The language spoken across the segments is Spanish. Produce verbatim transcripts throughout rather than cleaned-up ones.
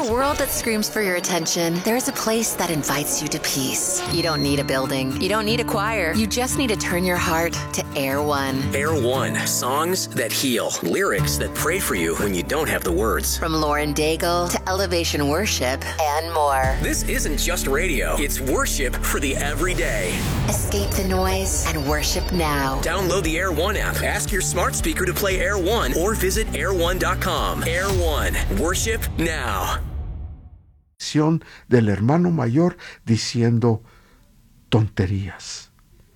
a world that screams for your attention, there's a place that invites you to peace. You don't need a building. You don't need a choir. You just need to turn your heart to Air One. Air One. Songs that heal. Lyrics that pray for you when you don't have the words. From Lauren Daigle to Elevation Worship and more. This isn't just radio. It's worship for the everyday. Escape the noise and worship now. Download the Air One app. Ask your smart speaker to play Air One or visit air one dot com. Air One. Worship now. Del hermano mayor diciendo tonterías.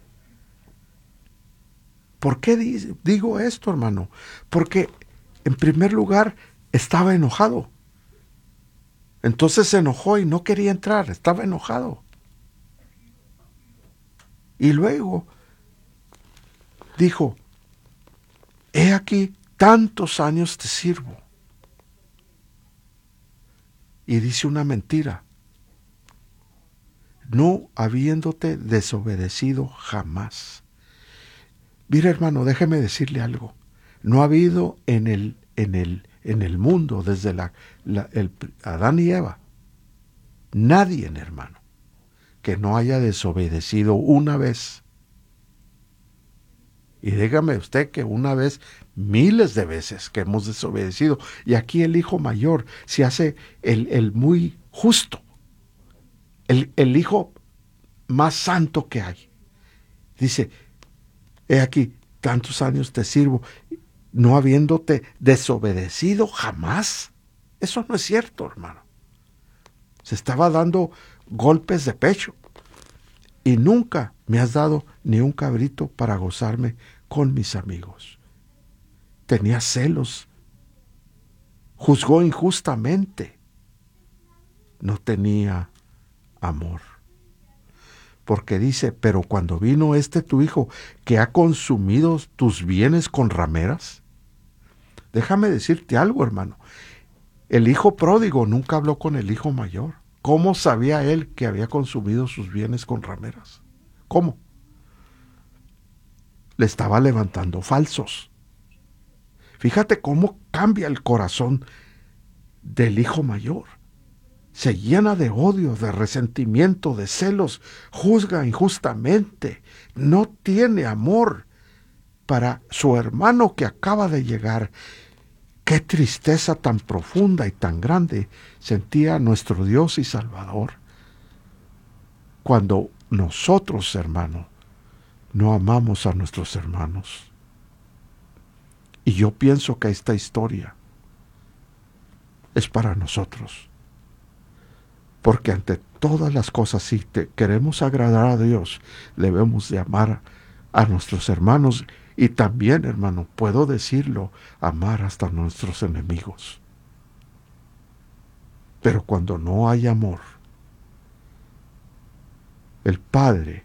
¿Por qué digo esto, hermano? Porque, en primer lugar, estaba enojado. Entonces se enojó y no quería entrar, estaba enojado. Y luego dijo, he aquí, tantos años te sirvo. Y dice una mentira, no habiéndote desobedecido jamás. Mira, hermano, déjeme decirle algo. No ha habido en el, en el, en el mundo, desde la, la, el, Adán y Eva, nadie, hermano, que no haya desobedecido una vez. Y dígame usted que una vez, miles de veces que hemos desobedecido. Y aquí el hijo mayor se hace el, el muy justo, el, el hijo más santo que hay. Dice, he aquí, tantos años te sirvo, no habiéndote desobedecido jamás. Eso no es cierto, hermano. Se estaba dando golpes de pecho. Y nunca me has dado ni un cabrito para gozarme con mis amigos. Tenía celos. Juzgó injustamente. No tenía amor. Porque dice, pero cuando vino este tu hijo que ha consumido tus bienes con rameras. Déjame decirte algo, hermano. El hijo pródigo nunca habló con el hijo mayor. ¿Cómo sabía él que había consumido sus bienes con rameras? ¿Cómo? Le estaba levantando falsos. Fíjate cómo cambia el corazón del hijo mayor. Se llena de odio, de resentimiento, de celos, juzga injustamente, no tiene amor para su hermano que acaba de llegar. Qué tristeza tan profunda y tan grande sentía nuestro Dios y Salvador cuando nosotros, hermano, no amamos a nuestros hermanos. Y yo pienso que esta historia es para nosotros. Porque ante todas las cosas, si te queremos agradar a Dios, debemos de amar a nuestros hermanos. Y también, hermano, puedo decirlo, amar hasta nuestros enemigos. Pero cuando no hay amor, el Padre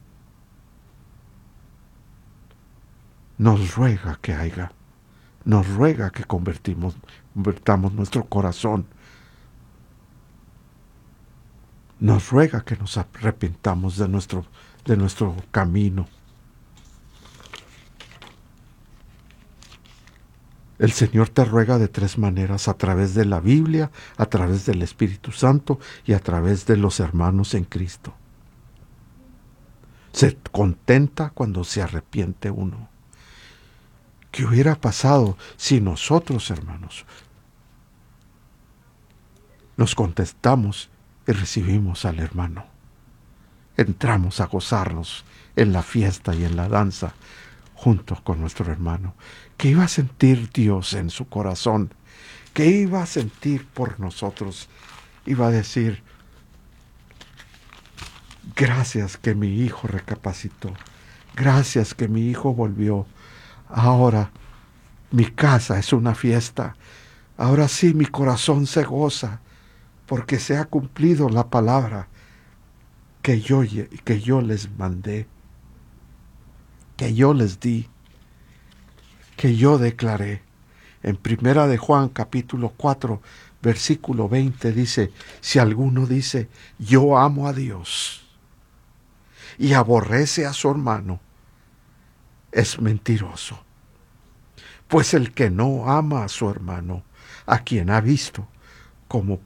nos ruega que haya, nos ruega que convertimos, convertamos nuestro corazón. Nos ruega que nos arrepintamos de nuestro, de nuestro camino. El Señor te ruega de tres maneras: a través de la Biblia, a través del Espíritu Santo y a través de los hermanos en Cristo. Se contenta cuando se arrepiente uno. ¿Qué hubiera pasado si nosotros, hermanos, nos contestamos y recibimos al hermano? Entramos a gozarnos en la fiesta y en la danza junto con nuestro hermano. ¿Qué iba a sentir Dios en su corazón? ¿Qué iba a sentir por nosotros? Iba a decir, gracias que mi hijo recapacitó. Gracias que mi hijo volvió. Ahora mi casa es una fiesta. Ahora sí mi corazón se goza porque se ha cumplido la palabra que yo, que yo les mandé, que yo les di, que yo declaré. En Primera de Juan, capítulo cuatro, versículo veinte, dice, si alguno dice, yo amo a Dios, y aborrece a su hermano, es mentiroso. Pues el que no ama a su hermano, a quien ha visto, ¿cómo